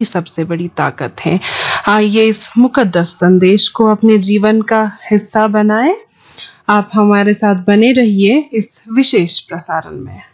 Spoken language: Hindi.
सबसे बड़ी ताकत है। आइए इस मुकद्दस संदेश को अपने जीवन का हिस्सा बनाएं। आप हमारे साथ बने रहिए इस विशेष प्रसारण में।